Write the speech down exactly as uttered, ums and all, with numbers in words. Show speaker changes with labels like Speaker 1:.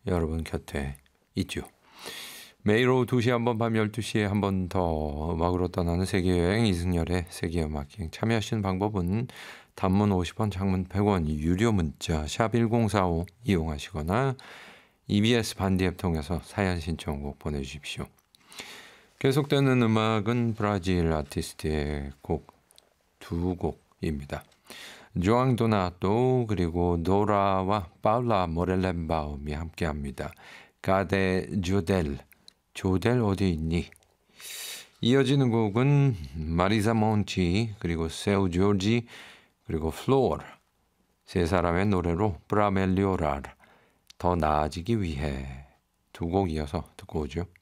Speaker 1: 여러분 곁에 있죠. 매일 오후 두 시에 한 번, 밤 열두 시에 한 번 더 음악으로 떠나는 세계여행 이승열의 세계음악여행 참여하시는 방법은 단문 오십 원, 장문 백 원, 유료 문자 샵 일공사오 이용하시거나 이비에스 반디앱 통해서 사연 신청곡 보내주십시오. 계속되는 음악은 브라질 아티스트의 곡 두 곡입니다. 조앙 도나토 그리고 노라와 파울라 모렐렌바움이 함께합니다. 가데 조델, 조델 어디 있니? 이어지는 곡은 마리사 몬치 그리고 세우 조지 그리고 플로어 세 사람의 노래로 브라멜리오랄 더 나아지기 위해 두 곡 이어서 듣고 오죠.